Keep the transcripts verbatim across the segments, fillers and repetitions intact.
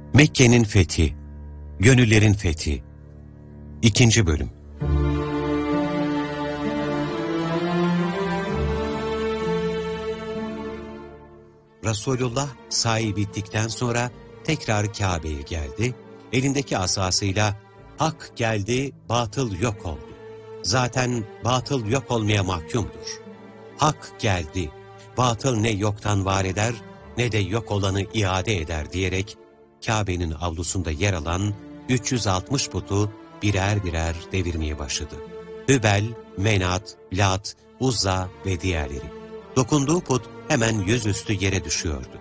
Mekke'nin fethi, gönüllerin fethi. İkinci bölüm. Resulullah sahi bittikten sonra tekrar Kabe'ye geldi. Elindeki asasıyla hak geldi, batıl yok oldu. Zaten batıl yok olmaya mahkumdur. Hak geldi, batıl ne yoktan var eder ne de yok olanı iade eder diyerek Kabe'nin avlusunda yer alan üç yüz altmış putu birer birer devirmeye başladı. Hübel, Menat, Lat, Uzza ve diğerleri. Dokunduğu put hemen yüzüstü yere düşüyordu.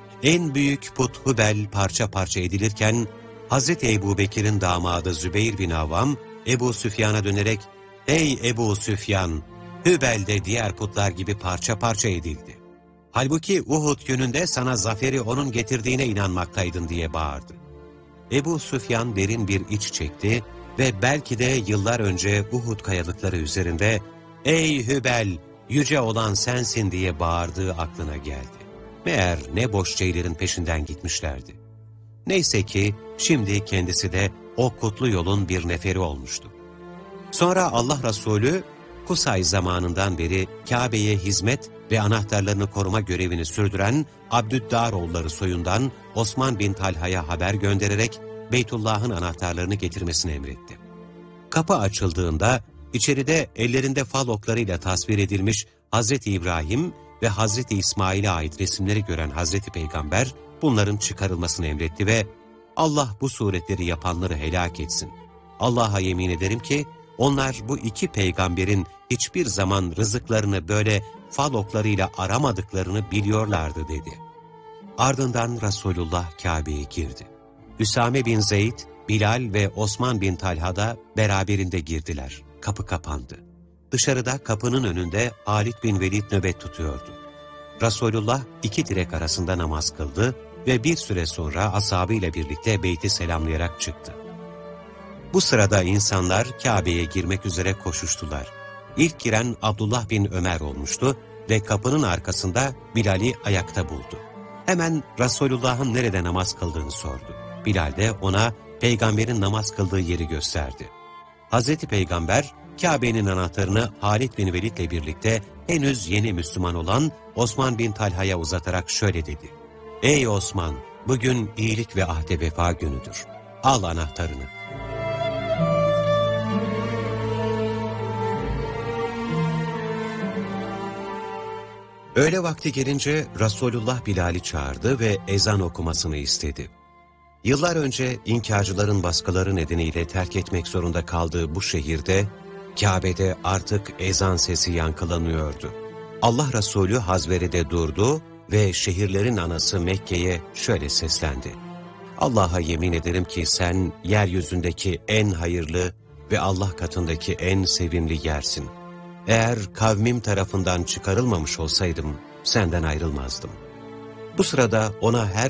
En büyük put Hübel parça parça edilirken Hazreti Ebubekir'in damadı Zübeyir bin Avvam Ebu Süfyan'a dönerek "Ey Ebu Süfyan, Hübel de diğer putlar gibi parça parça edildi. Halbuki Uhud gününde sana zaferi onun getirdiğine inanmaktaydın" diye bağırdı. Ebu Süfyan derin bir iç çekti ve belki de yıllar önce Uhud kayalıkları üzerinde "Ey Hübel, yüce olan sensin" diye bağırdığı aklına geldi. Meğer ne boş şeylerin peşinden gitmişlerdi. Neyse ki şimdi kendisi de o kutlu yolun bir neferi olmuştu. Sonra Allah Resulü Kusay zamanından beri Kabe'ye hizmet ve anahtarlarını koruma görevini sürdüren Abdüddaroğulları soyundan Osman bin Talha'ya haber göndererek Beytullah'ın anahtarlarını getirmesini emretti. Kapı açıldığında içeride ellerinde fal oklarıyla tasvir edilmiş Hazreti İbrahim ve Hazreti İsmail'e ait resimleri gören Hazreti Peygamber bunların çıkarılmasını emretti ve "Allah bu suretleri yapanları helak etsin. Allah'a yemin ederim ki onlar bu iki peygamberin hiçbir zaman rızıklarını böyle fal oklarıyla aramadıklarını biliyorlardı" dedi. Ardından Resulullah Kabe'ye girdi. Üsame bin Zeyd, Bilal ve Osman bin Talha da beraberinde girdiler. Kapı kapandı. Dışarıda kapının önünde Halid bin Velid nöbet tutuyordu. Resulullah iki direk arasında namaz kıldı ve bir süre sonra ashabıyla birlikte beyti selamlayarak çıktı. Bu sırada insanlar Kabe'ye girmek üzere koşuştular. İlk giren Abdullah bin Ömer olmuştu ve kapının arkasında Bilal'i ayakta buldu. Hemen Resulullah'ın nerede namaz kıldığını sordu. Bilal de ona peygamberin namaz kıldığı yeri gösterdi. Hazreti Peygamber Kabe'nin anahtarını Halid bin Velid'le birlikte henüz yeni Müslüman olan Osman bin Talha'ya uzatarak şöyle dedi: "Ey Osman, bugün iyilik ve ahde vefa günüdür. Al anahtarını." Öğle vakti gelince Resulullah Bilal'i çağırdı ve ezan okumasını istedi. Yıllar önce inkarcıların baskıları nedeniyle terk etmek zorunda kaldığı bu şehirde, Kabe'de artık ezan sesi yankılanıyordu. Allah Resulü Hazvere'de durdu ve şehirlerin anası Mekke'ye şöyle seslendi: "Allah'a yemin ederim ki sen yeryüzündeki en hayırlı ve Allah katındaki en sevimli yersin. Eğer kavmim tarafından çıkarılmamış olsaydım senden ayrılmazdım." Bu sırada ona her